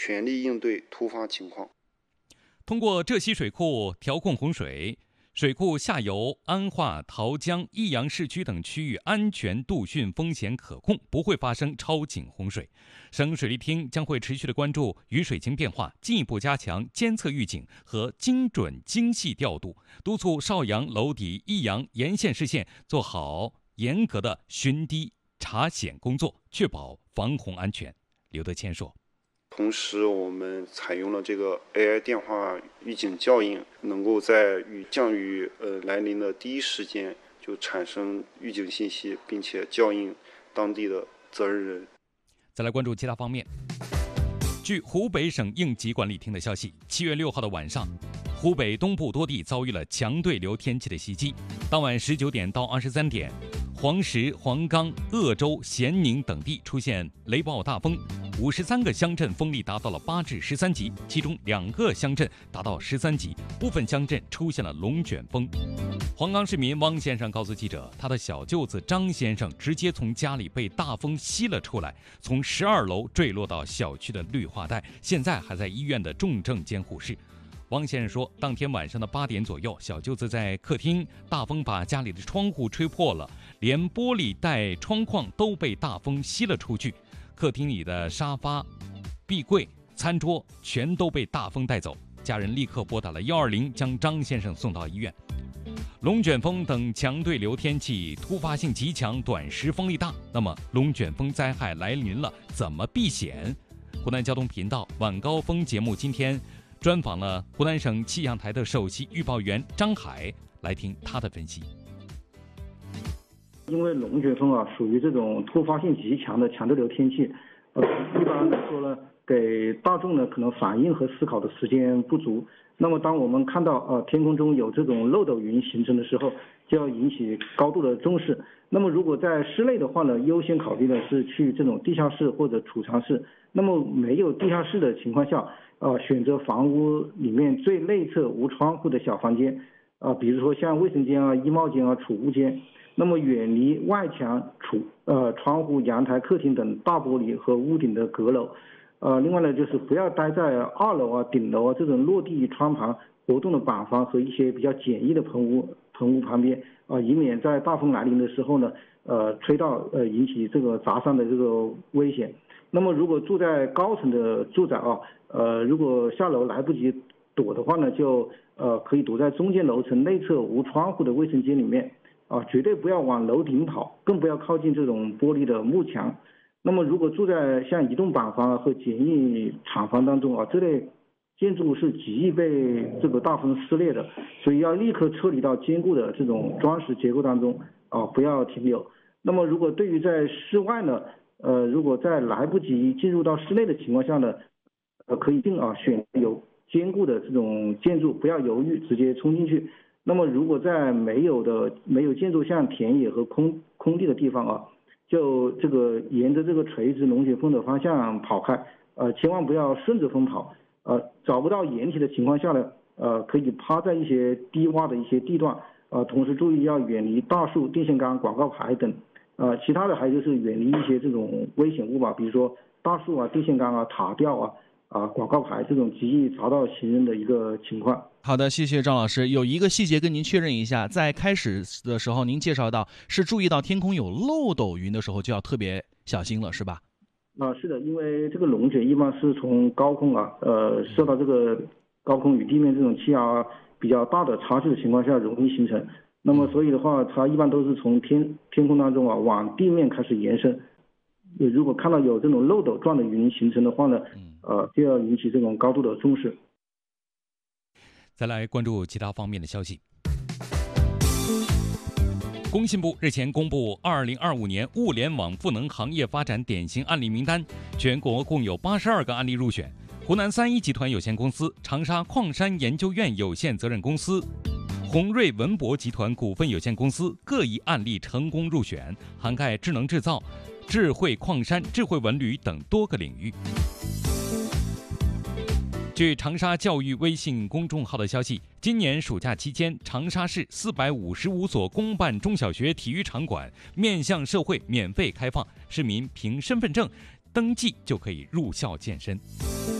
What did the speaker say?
全力应对突发情况。 通过浙西水库调控洪水，水库下游安化、桃江、益阳市区等区域安全度汛风险可控，不会发生超警洪水。省水利厅将会持续的关注雨水情变化，进一步加强监测预警和精准精细调度，督促邵阳、娄底、益阳沿线市县做好严格的巡堤查险工作，确保防洪安全。刘德谦说。 同时，我们采用了这个 AI 电话预警校应，能够在降雨来临的第一时间就产生预警信息，并且校应当地的责任人。 再来关注其他方面。据湖北省应急管理厅的消息，7月6号的晚上，湖北东部多地遭遇了强对流天气的袭击。当晚19点到23点，黄石、黄冈、鄂州、咸宁等地出现雷暴大风，53个乡镇风力达到了8至13级，其中2个乡镇达到13级，部分乡镇出现了龙卷风。黄冈市民汪先生告诉记者，他的小舅子张先生直接从家里被大风吸了出来，从12楼坠落到小区的绿化带，现在还在医院的重症监护室。汪先生说，当天晚上的8点左右，小舅子在客厅，大风把家里的窗户吹破了，连玻璃带窗框都被大风吸了出去，客厅里的沙发、壁柜、餐桌全都被大风带走。家人立刻拨打了120，将张先生送到医院。龙卷风等强对流天气突发性极强，短时风力大，那么龙卷风灾害来临了，怎么避险？湖南交通频道晚高峰节目今天专访了湖南省气象台的首席预报员张海，来听他的分析。 因为龙卷风属于这种突发性极强的强对流天气，一般来说呢，给大众呢可能反应和思考的时间不足。那么当我们看到天空中有这种漏斗云形成的时候，就要引起高度的重视。那么如果在室内的话呢，优先考虑的是去这种地下室或者储藏室。那么没有地下室的情况下，选择房屋里面最内侧无窗户的小房间，比如说像卫生间衣帽间储物间。那么远离外墙、窗户、阳台、客厅等大玻璃和屋顶的阁楼。另外呢，就是不要待在2楼顶楼这种落地窗旁活动的板房和一些比较简易的棚屋旁边，以免在大风来临的时候呢，吹到引起这个砸伤的这个危险。那么如果住在高层的住宅如果下楼来不及躲的话呢，就可以躲在中间楼层内侧无窗户的卫生间里面，绝对不要往楼顶跑，更不要靠近这种玻璃的幕墙。那么如果住在像移动板房和简易厂房当中这类建筑物是极易被这个大风撕裂的，所以要立刻撤离到坚固的这种砖石结构当中不要停留。那么如果对于在室外呢，如果在来不及进入到室内的情况下呢，可以选有坚固的这种建筑，不要犹豫直接冲进去。那么如果在没有建筑像田野和空地的地方就这个沿着这个垂直龙卷风的方向跑开，千万不要顺着风跑。找不到掩体的情况下呢，可以趴在一些低洼的一些地段，同时注意要远离大树、电线杆、广告牌等。其他的还就是远离一些这种危险物吧，比如说大树电线杆塔吊广告牌这种极易砸到行人的一个情况。 好的，谢谢张老师。有一个细节跟您确认一下，在开始的时候您介绍到是注意到天空有漏斗云的时候就要特别小心了，是吧？ 是的，因为这个龙卷一般是从高空受到这个高空与地面这种气压比较大的差距的情况下容易形成。那么所以的话，它一般都是从天空当中往地面开始延伸。如果看到有这种漏斗状的云形成的话呢，就要引起这种高度的重视。 再来关注其他方面的消息。工信部日前公布2025年物联网赋能行业发展典型案例名单，全国共有82个案例入选。湖南三一集团有限公司、长沙矿山研究院有限责任公司、宏瑞文博集团股份有限公司各一案例成功入选，涵盖智能制造、智慧矿山、智慧文旅等多个领域。据长沙教育微信公众号的消息，今年暑假期间，长沙市455所公办中小学体育场馆面向社会免费开放，市民凭身份证登记就可以入校健身。